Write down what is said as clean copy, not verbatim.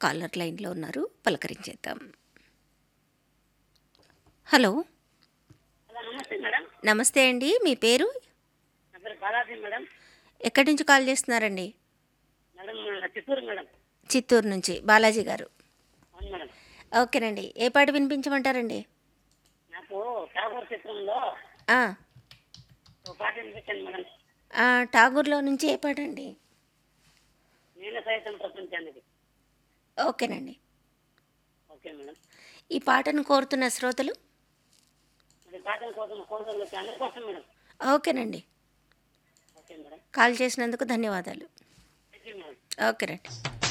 Caller లైన్లో ఉన్నారు, పలకరించేద్దాం. Hello, hello నమస్తే మేడం. నమస్తే అండి. మీ పేరు? నా పేరు బాలాజీ మేడం. ఎక్కడి నుంచి కాల్ చేస్తున్నారండి? Madam Chittoor madam. చిత్తూరు నుంచి బాలాజీ గారు. అవును మేడం. ఓకేనండి. ఏ పాట వినిపించమంటారండి? నాకు ఠాగూర్ చిత్రంలో ఆ, ఒక పాట వినిపించండి మేడం. ఠాగూర్లో నుంచి ఏ పాట అండి? నేను సైతం ప్రపంచానికి. ఓకేనండి. Okay madam. ఈ పాటను కోరుతున్న శ్రోతలు? మరి పాటల కోసం కోసలు అందరి కోసం మేడం. ఓకేనండి. Okay madam. కాల్ చేసినందుకు ధన్యవాదాలు. Thank you madam. ఓకేనండి.